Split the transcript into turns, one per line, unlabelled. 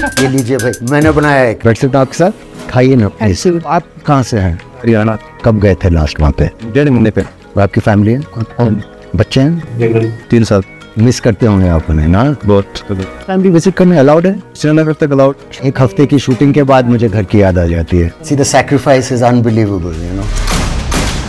ये लीजिए भाई, मैंने बनाया है। वैसे तो आपके साथ खाइए ना। आप कहाँ से हैं?
हरियाणा।
कब गए थे लास्ट वहाँ पे?
1.5 महीने पे।
आपकी फैमिली है? बच्चे हैं?
3 साल।
मिस करते होंगे आप उन्हें ना?
बहुत।
फैमिली विजिट करने अलाउड है?
श्रीनगर तक अलाउड।
एक हफ्ते की शूटिंग के बाद मुझे घर की याद आ जाती है। See the sacrifice is unbelievable, you know.